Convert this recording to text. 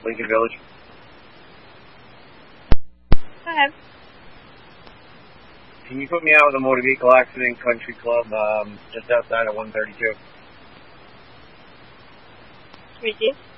Lincoln Village. Go ahead. Can you put me out with a motor vehicle accident, Country Club, just outside of 132? Repeat.